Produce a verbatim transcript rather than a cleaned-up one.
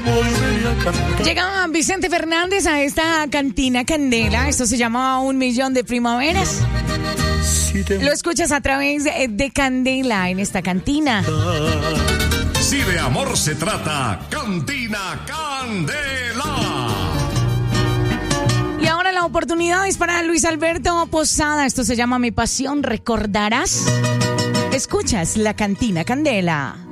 Llega Vicente Fernández a esta cantina Candela. Esto se llama Un Millón de Primaveras. Lo escuchas a través de Candela en esta cantina. Si de amor se trata, Cantina Candela. Y ahora la oportunidad es para Luis Alberto Posada. Esto se llama Mi Pasión, ¿recordarás? Escuchas la Cantina Candela.